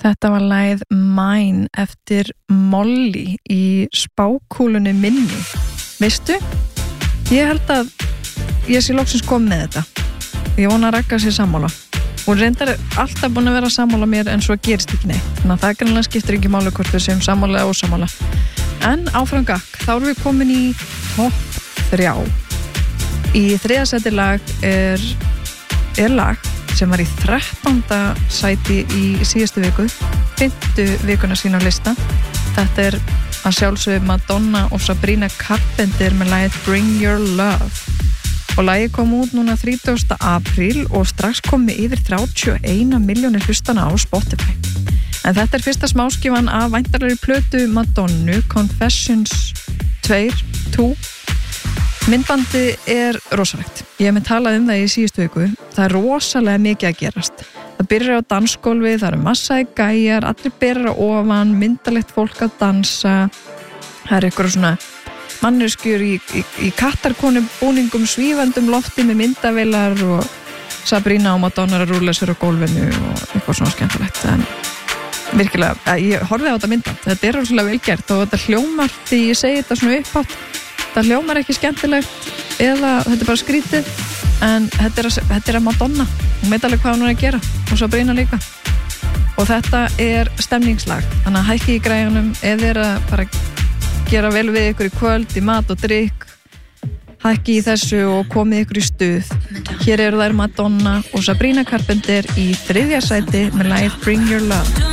Þetta var lagið Mine eftir Molly í spákúlunni minni. Veistu? Ég held að ég sé loksins kom með þetta. Ég vona að Ragga sér sammála. Hún reyndar alltaf búin að vera sammála mér en svo gerist ekki neitt. Þannig að það greinlega skiptir ekki máli hvort við séum sammála eða ósammála. En áfram gakk, þá erum við komin í topp 3. Í 3. sæti lag er lag sem var í 13. sæti í síðustu viku, 5. vikuna sína á lista. Þetta er að sjálfsögðu Madonna og Sabrina Carpenter með lagið Bring Your Love. Og lagið kom út núna 30. apríl og strax komi yfir 31 milljónir hlustana á Spotify. En þetta er fyrsta smáskifan af væntanlegri plötu Madonnu, Confessions 2. Myndbandi er rosalegt. Ég hef með talað um það í síðustu viku. Það er rosalega mikið að gerast. Það byrjar á dansgólfi, það eru massaði gæjar, allir byrjar á ofan, myndalegt fólk að dansa. Það er eitthvað svona manneskjur í kattarkonum búningum svífandum lofti með myndavélar og Sabrina og Madonna að rúlla sér á gólfinu og eitthvað svona skemmtilegt. En virkilega, ég horfið á þetta myndband. Þetta er rosalega velgert og þetta hljómar því ég segi þetta svona upphátt. Það hljómar ekki skemmtilegt eða þetta er bara skrítið en þetta er að Madonna hún veit alveg hvað hún er að gera og Sabrina líka og þetta er stemningslag þannig að hækki í græjunum ef þið er að bara gera vel við ykkur í kvöld í mat og drykk hækki í þessu og komið ykkur í stuð hér eru þær Madonna og Sabrina Carpenter í 3. sæti með lagið Bring Your Love.